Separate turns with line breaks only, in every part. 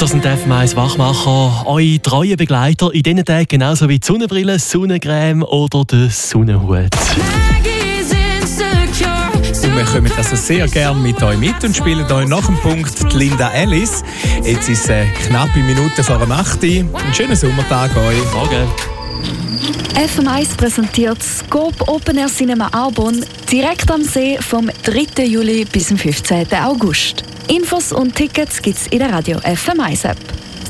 Das sind die FM1 Wachmacher, eure treuen Begleiter in diesen Tagen, genauso wie die Sonnenbrille, Sonnencreme oder der Sonnenhut.
Und wir kommen also sehr gerne mit euch mit und spielen euch nach dem Punkt die Linda Ellis. Jetzt ist es knappe Minute vor dem 8 Uhr. Einen schönen Sommertag euch.
Morgen.
FM1 präsentiert Scope Open Air Cinema Arbon direkt am See vom 3. Juli bis zum 15. August. Infos und Tickets gibt's in der Radio FM1 App.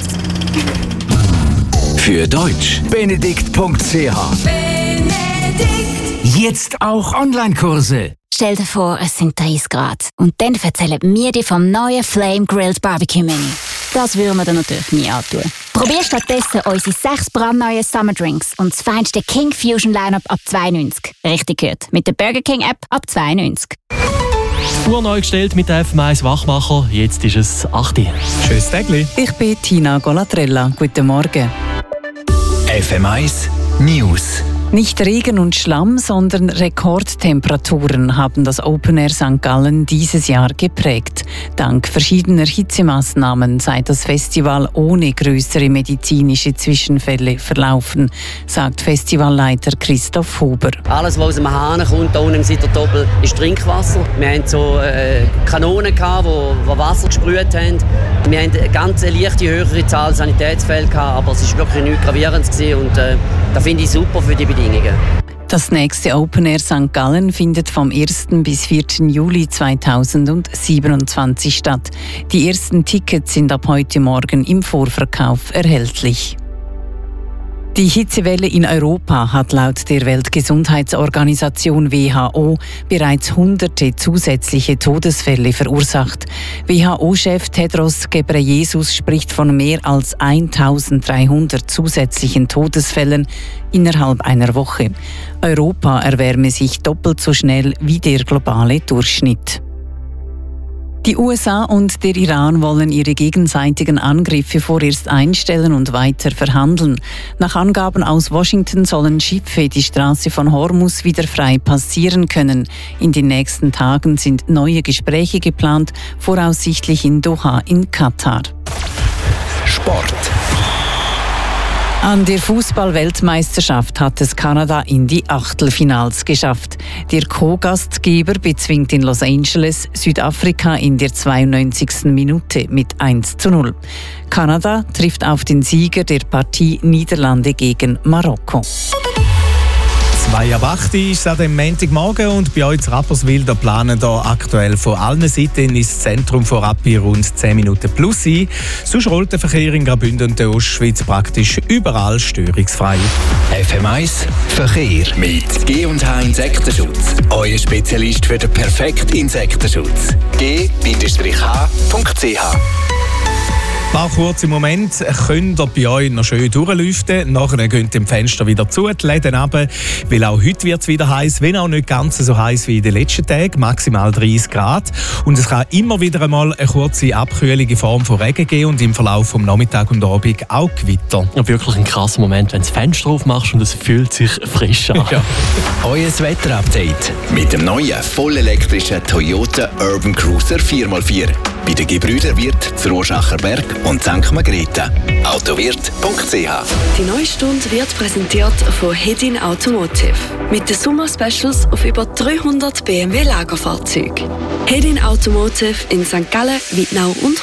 Für Deutsch benedikt.ch. Jetzt auch Online-Kurse.
Stell dir vor, es sind 30 Grad. Und dann erzählen wir dir vom neuen Flame Grilled Barbecue Menü. Das würden wir dir natürlich nie antun. Probier stattdessen unsere 6 brandneuen Summer Drinks und das feinste King Fusion Lineup ab 92. Richtig gehört. Mit der Burger King App ab 92.
Uhr neu gestellt mit der FM1 Wachmacher. Jetzt ist es 8 Uhr.
Tschüss, Tägli.
Ich bin Tina Golatrella. Guten Morgen.
FM1 News.
Nicht Regen und Schlamm, sondern Rekordtemperaturen haben das Open Air St. Gallen dieses Jahr geprägt. Dank verschiedener Hitzemaßnahmen sei das Festival ohne größere medizinische Zwischenfälle verlaufen, sagt Festivalleiter Christoph Huber.
Alles, was aus dem Hahn kommt, da unten im Sitterdoppel, ist Trinkwasser. Wir hatten so Kanonen, die Wasser gesprüht haben. Wir hatten eine ganz leichte, höhere Zahl Sanitätsfälle, aber es war wirklich nichts Gravierendes und das finde ich super für die Bedingungen.
Das nächste Open Air St. Gallen findet vom 1. bis 4. Juli 2027 statt. Die ersten Tickets sind ab heute Morgen im Vorverkauf erhältlich. Die Hitzewelle in Europa hat laut der Weltgesundheitsorganisation WHO bereits hunderte zusätzliche Todesfälle verursacht. WHO-Chef Tedros Ghebreyesus spricht von mehr als 1300 zusätzlichen Todesfällen innerhalb einer Woche. Europa erwärme sich doppelt so schnell wie der globale Durchschnitt. Die USA und der Iran wollen ihre gegenseitigen Angriffe vorerst einstellen und weiter verhandeln. Nach Angaben aus Washington sollen Schiffe die Straße von Hormuz wieder frei passieren können. In den nächsten Tagen sind neue Gespräche geplant, voraussichtlich in Doha in Katar.
Sport.
An der Fußball-Weltmeisterschaft hat es Kanada in die Achtelfinals geschafft. Der Co-Gastgeber bezwingt in Los Angeles Südafrika in der 92. Minute mit 1:0. Kanada trifft auf den Sieger der Partie Niederlande gegen Marokko.
2:08 ist es an dem Montagmorgen und bei euch in Rapperswil planen da aktuell von allen Seiten ins Zentrum von Rappi rund 10 Minuten plus ein. Sonst rollt der Verkehr in Graubünden und der Ostschweiz praktisch überall störungsfrei.
FM1 Verkehr mit G&H Insektenschutz. Euer Spezialist für den perfekten Insektenschutz. g-h.ch.
Ein paar kurze Momente könnt ihr bei euch noch schön durchlüften. Nachher gehen die Fenster wieder zu, die Läden runter. Weil auch heute wird es wieder heiß, wenn auch nicht ganz so heiß wie in den letzten Tagen, maximal 30 Grad. Und es kann immer wieder einmal eine kurze Abkühlung in Form von Regen geben und im Verlauf des Nachmittags und Abend auch Gewitter.
Ja, wirklich ein krasser Moment, wenn du das Fenster aufmachst und es fühlt sich frisch an.
Ja. Euer Wetterupdate mit dem neuen vollelektrischen Toyota Urban Cruiser 4x4. Bei den Gebrüder Wirth zu Roschacher Berg und St. Margrethe. Autowirt.ch.
Die neue Stunde wird präsentiert von Hedin Automotive. Mit den Sommer-Specials auf über 300 BMW-Lagerfahrzeuge. Hedin Automotive in St. Gallen, Wittnau und